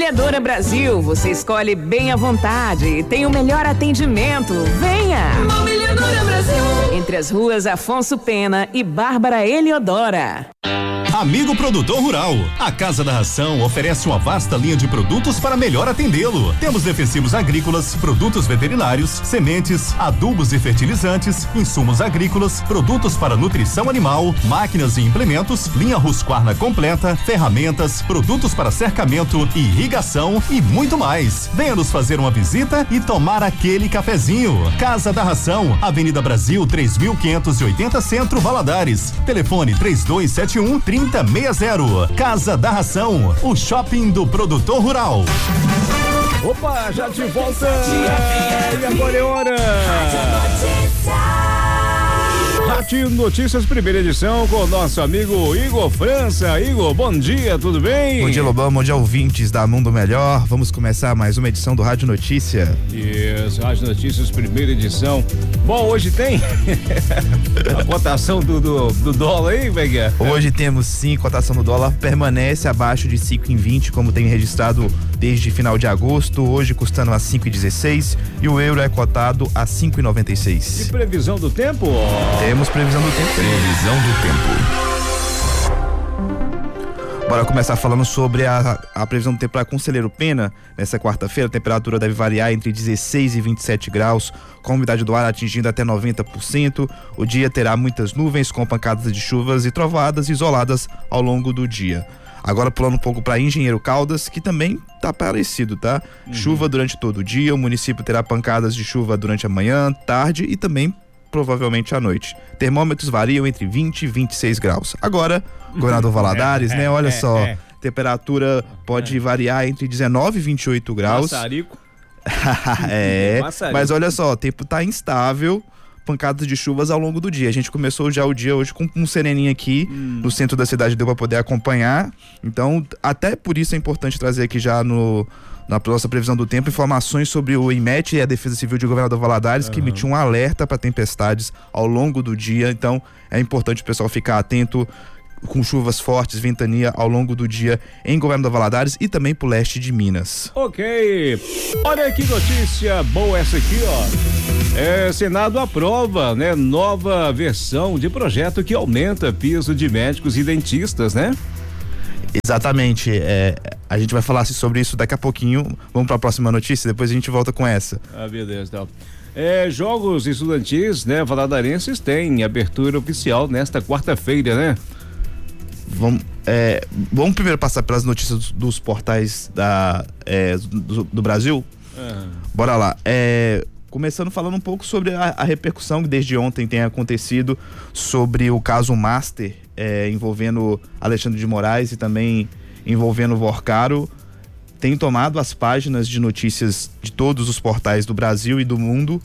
Mobiliadora Brasil, você escolhe bem à vontade e tem o melhor atendimento. Venha! Mobiliadora Brasil. Entre as ruas Afonso Pena e Bárbara Eliodora. Amigo produtor rural, a Casa da Ração oferece uma vasta linha de produtos para melhor atendê-lo. Temos defensivos agrícolas, produtos veterinários, sementes, adubos e fertilizantes, insumos agrícolas, produtos para nutrição animal, máquinas e implementos, linha Husqvarna completa, ferramentas, produtos para cercamento, irrigação e muito mais. Venha nos fazer uma visita e tomar aquele cafezinho. Casa da Ração, Avenida Brasil 3580 Centro, Valadares. Telefone 3271-3060. Casa da Ração, o shopping do produtor rural. Opa, já de volta. E agora é hora. Rádio Notícias, primeira edição, com o nosso amigo Igor França. Igor, bom dia, tudo bem? Bom dia, Lobão, bom dia, ouvintes da Mundo Melhor. Vamos começar mais uma edição do Rádio Notícia. Isso, Rádio Notícias, primeira edição. Bom, hoje tem a cotação do dólar aí, como é que é? Hoje temos sim, cotação do dólar permanece abaixo de 5,20, como tem registrado desde final de agosto, hoje custando a 5,16 e o euro é cotado a 5,96. E previsão do tempo? Temos previsão do tempo. Previsão do tempo. Bora começar falando sobre a previsão do tempo para Conselheiro Pena. Nessa quarta-feira, a temperatura deve variar entre 16 e 27 graus, com a umidade do ar atingindo até 90%. O dia terá muitas nuvens, com pancadas de chuvas e trovoadas isoladas ao longo do dia. Agora pulando um pouco para Engenheiro Caldas, que também tá parecido, tá? Chuva durante todo o dia, o município terá pancadas de chuva durante a manhã, tarde e também provavelmente à noite. Termômetros variam entre 20 e 26 graus. Agora, Governador Valadares, né? Olha só, temperatura pode variar entre 19 e 28 graus. Maçarico. Mas olha só, o tempo tá instável, pancadas de chuvas ao longo do dia. A gente começou já o dia hoje com um sereninho aqui no centro da cidade, deu para poder acompanhar. Então, até por isso é importante trazer aqui já na nossa previsão do tempo informações sobre o IMET e a Defesa Civil de Governador Valadares, que emitiu um alerta para tempestades ao longo do dia. Então, é importante o pessoal ficar atento com chuvas fortes, ventania ao longo do dia em Governador Valadares e também pro leste de Minas. Ok, olha que notícia boa essa aqui, ó. Senado aprova, né, nova versão de projeto que aumenta piso de médicos e dentistas, né? Exatamente, a gente vai falar sobre isso daqui a pouquinho. Vamos para a próxima notícia, depois a gente volta com essa. Beleza, então. Jogos estudantis, né, valadarenses têm abertura oficial nesta quarta-feira, né? Vamos primeiro passar pelas notícias dos portais do Brasil? Bora lá. Começando falando um pouco sobre a repercussão que desde ontem tem acontecido sobre o caso Master, envolvendo Alexandre de Moraes e também envolvendo Vorcaro. Tem tomado as páginas de notícias de todos os portais do Brasil e do mundo.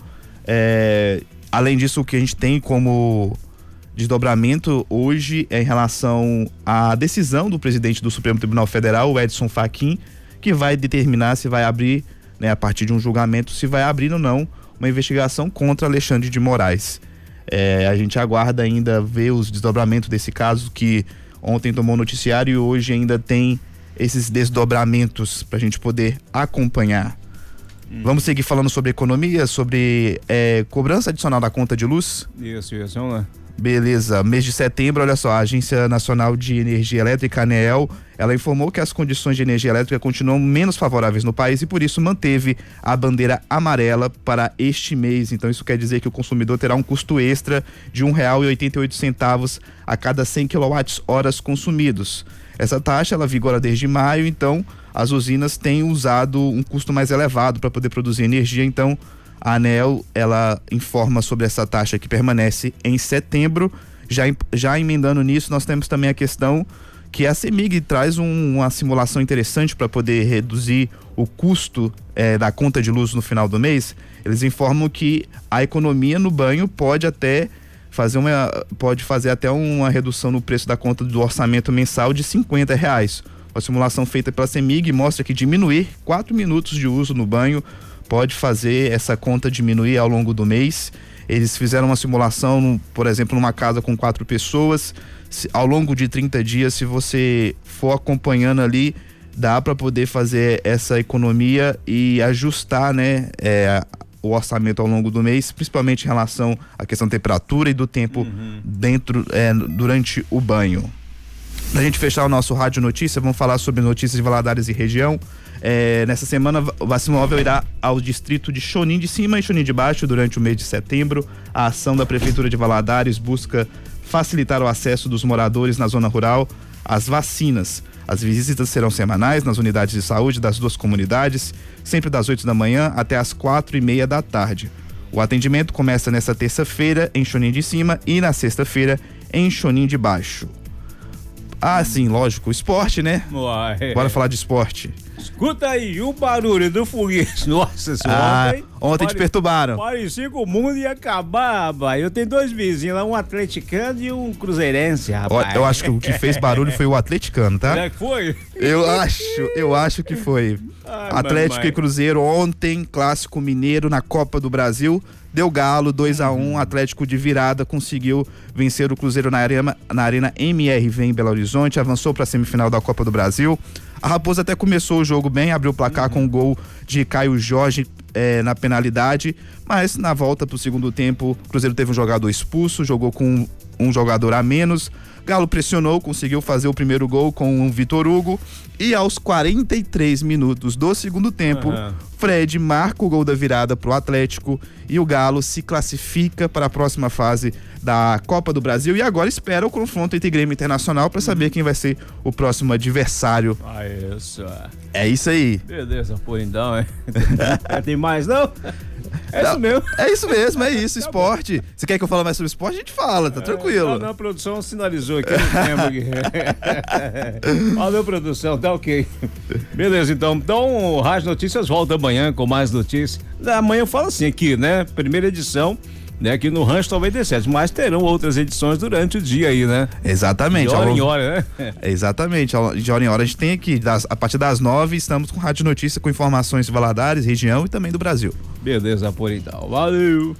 Além disso, o que a gente tem como desdobramento hoje é em relação à decisão do presidente do Supremo Tribunal Federal, o Edson Fachin, que vai determinar se vai abrir, né, a partir de um julgamento, se vai abrir ou não uma investigação contra Alexandre de Moraes. A gente aguarda ainda ver os desdobramentos desse caso, que ontem tomou noticiário e hoje ainda tem esses desdobramentos para a gente poder acompanhar. Vamos seguir falando sobre economia, sobre cobrança adicional da conta de luz? Isso, vamos lá. Beleza, mês de setembro, olha só, a Agência Nacional de Energia Elétrica, ANEEL, ela informou que as condições de energia elétrica continuam menos favoráveis no país e por isso manteve a bandeira amarela para este mês. Então isso quer dizer que o consumidor terá um custo extra de R$1,88 a cada 100 kWh consumidos. Essa taxa, ela vigora desde maio, então as usinas têm usado um custo mais elevado para poder produzir energia, então a ANEEL, ela informa sobre essa taxa que permanece em setembro. Já emendando nisso, nós temos também a questão que a CEMIG traz uma simulação interessante para poder reduzir o custo da conta de luz no final do mês. Eles informam que a economia no banho pode fazer até uma redução no preço da conta do orçamento mensal de R$50. A simulação feita pela CEMIG mostra que diminuir 4 minutos de uso no banho pode fazer essa conta diminuir ao longo do mês. Eles fizeram uma simulação, por exemplo, numa casa com 4 pessoas, ao longo de 30 dias, se você for acompanhando ali, dá para poder fazer essa economia e ajustar, né, o orçamento ao longo do mês, principalmente em relação à questão da temperatura e do tempo durante o banho. Pra gente fechar o nosso Rádio Notícia, vamos falar sobre notícias de Valadares e região. Nessa semana, o Vacimóvel irá ao distrito de Chonim de Cima e Chonim de Baixo durante o mês de setembro. A ação da Prefeitura de Valadares busca facilitar o acesso dos moradores na zona rural às vacinas. As visitas serão semanais nas unidades de saúde das duas comunidades, sempre das 8 da manhã até as 4:30 da tarde. O atendimento começa nesta terça-feira em Chonim de Cima e na sexta-feira em Chonim de Baixo. Ah, sim, lógico, esporte, né? Uai. Bora falar de esporte. Escuta aí, o barulho do foguete. Nossa senhora. Ontem te perturbaram. Parecia que o mundo ia acabar, rapaz. Eu tenho dois vizinhos lá, um atleticano e um cruzeirense, rapaz. Eu acho que o que fez barulho foi o atleticano, tá? É que foi? Eu acho que foi. Atlético e Cruzeiro ontem, clássico mineiro na Copa do Brasil. Deu Galo, 2-1, Atlético de virada conseguiu vencer o Cruzeiro na Arena MRV em Belo Horizonte, avançou para a semifinal da Copa do Brasil. A Raposa até começou o jogo bem, abriu o placar com um gol de Caio Jorge na penalidade, mas na volta pro segundo tempo, o Cruzeiro teve um jogador expulso, jogou com um jogador a menos. Galo pressionou, conseguiu fazer o primeiro gol com o Vitor Hugo e aos 43 minutos do segundo tempo, Fred marca o gol da virada pro Atlético e o Galo se classifica para a próxima fase da Copa do Brasil e agora espera o confronto entre Grêmio Internacional para saber quem vai ser o próximo adversário. Isso. É isso aí. Beleza, pô, então, tem mais não? Isso mesmo. É isso mesmo, é isso, esporte. Você quer que eu fale mais sobre esporte? A gente fala, tá tranquilo. Não, a produção sinalizou aqui, não tempo. Valeu, produção, tá ok. Beleza, então o Rádio Notícias volta amanhã com mais notícias. Amanhã eu falo assim aqui, né? Primeira edição, né? Aqui no Rancho 97, mas terão outras edições durante o dia aí, né? Exatamente. De hora em hora, né? Exatamente, de hora em hora a gente tem aqui, a partir das 9 estamos com Rádio Notícia com informações de Valadares, região e também do Brasil. Beleza, por então. Valeu!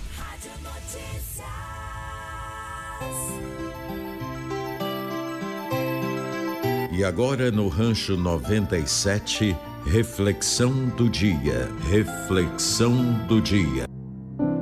E agora no Rancho 97, reflexão do dia. Reflexão do dia.